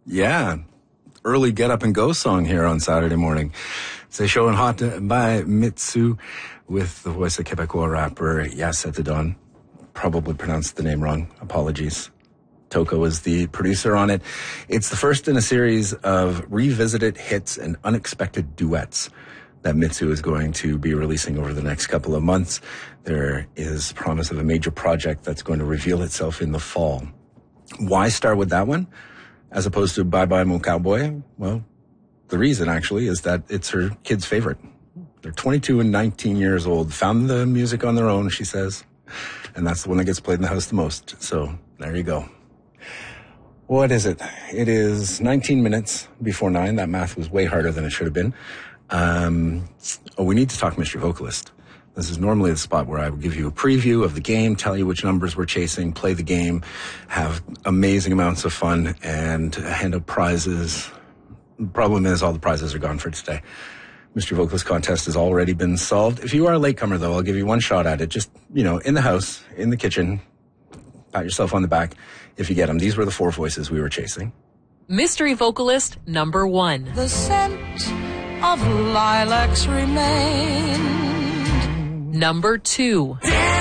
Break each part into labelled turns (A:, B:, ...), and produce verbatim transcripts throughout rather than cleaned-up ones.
A: Yeah. Early get up and go song here on Saturday morning. C'est Chaud and Hot by Mitsu with the voice of Quebecois rapper Yacetidon. Probably pronounced the name wrong. Apologies. Toko is the producer on it. It's the first in a series of revisited hits and unexpected duets that Mitsu is going to be releasing over the next couple of months. There is promise of a major project that's going to reveal itself in the fall. Why start with that one as opposed to Bye Bye Mo Cowboy? Well, the reason actually is that it's her kid's favorite. They're twenty-two and nineteen years old, found the music on their own, she says, and that's the one that gets played in the house the most. So there you go. What is it? It is nineteen minutes before nine. That math was way harder than it should have been. Um, oh, we need to talk Mystery Vocalist. This is normally the spot where I would give you a preview of the game, tell you which numbers we're chasing, play the game, have amazing amounts of fun, and hand out prizes. The problem is all the prizes are gone for today. Mystery Vocalist contest has already been solved. If you are a latecomer, though, I'll give you one shot at it. Just, you know, in the house, in the kitchen, pat yourself on the back if you get them. These were the four voices we were chasing.
B: Mystery Vocalist number one.
C: The scent of lilacs remained.
B: Number two.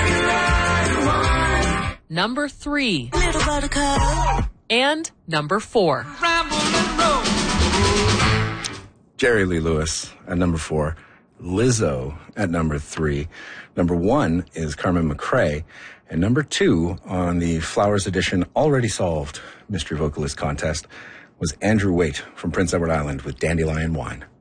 B: Number three.
C: Little buttercup.
B: And number four.
A: Jerry Lee Lewis at number four. Lizzo at number three. Number one is Carmen McRae. And number two on the Flowers edition, already solved Mystery Vocalist contest was Andrew Waite from Prince Edward Island with Dandelion Wine.